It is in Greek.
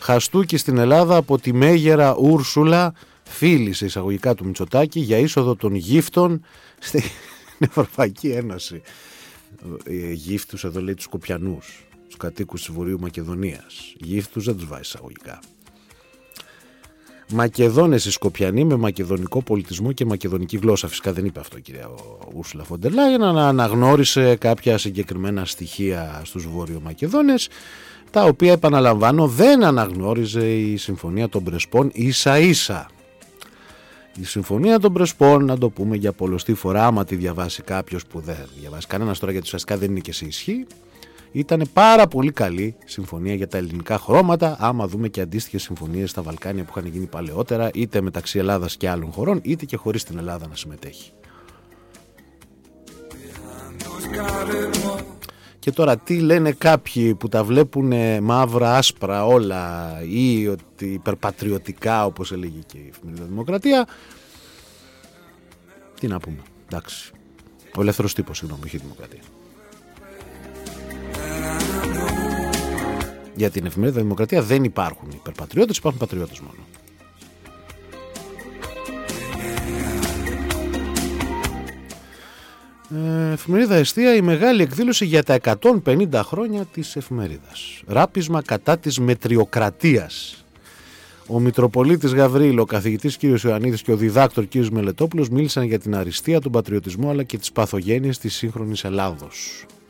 Χαστούκι στην Ελλάδα από τη Μέγερα Ούρσουλα, φίλη σε εισαγωγικά του Μητσοτάκη, για είσοδο των γύφτων στην Ευρωπαϊκή Ένωση. Γύφτους εδώ λέει τους Σκοπιανούς, τους κατοίκους της Βορείου Μακεδονίας. Γύφτους δεν τους βάζει εισαγωγικά. Μακεδόνες οι Σκοπιανοί με μακεδονικό πολιτισμό και μακεδονική γλώσσα. Φυσικά δεν είπε αυτό η κυρία Ούρσουλα φον ντερ Λάιεν, αλλά αναγνώρισε κάποια συγκεκριμένα στοιχεία στους Βόρειο Μακεδόνες, τα οποία, επαναλαμβάνω, δεν αναγνώριζε η Συμφωνία των Πρεσπών ίσα-ίσα. Η Συμφωνία των Πρεσπών, να το πούμε για πολλοστή φορά, άμα τη διαβάσει κάποιος που δεν διαβάσει κανένας τώρα, γιατί ουσιαστικά δεν είναι και σε ισχύ, ήταν πάρα πολύ καλή συμφωνία για τα ελληνικά χρώματα, άμα δούμε και αντίστοιχες συμφωνίες στα Βαλκάνια που είχαν γίνει παλαιότερα, είτε μεταξύ Ελλάδας και άλλων χωρών, είτε και χωρίς την Ελλάδα να συμμετέχει. Και τώρα τι λένε κάποιοι που τα βλέπουν μαύρα άσπρα όλα ή ότι υπερπατριωτικά, όπως έλεγε και η Εφημερίδα Δημοκρατία. Τι να πούμε, εντάξει. Ο ελεύθερος τύπος, συγγνώμη, όχι η Δημοκρατία. Για την Εφημερίδα Δημοκρατία δεν υπάρχουν υπερπατριώτες, υπάρχουν πατριώτες μόνο. Εφημερίδα Εστία, η μεγάλη εκδήλωση για τα 150 χρόνια της εφημερίδας. Ράπισμα κατά της μετριοκρατίας. Ο Μητροπολίτης Γαβρίλο, ο καθηγητής κ. Ιωαννίδης και ο διδάκτορ κ. Μελετόπουλος μίλησαν για την αριστεία, τον πατριωτισμό αλλά και τις παθογένειες της σύγχρονης Ελλάδος.